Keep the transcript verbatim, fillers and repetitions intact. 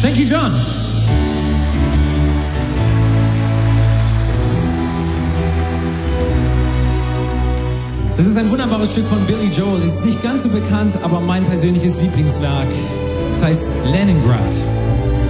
Thank you, John. Das ist ein wunderbares Stück von Billy Joel. Ist nicht ganz so bekannt, aber mein persönliches Lieblingswerk. Das heißt Leningrad.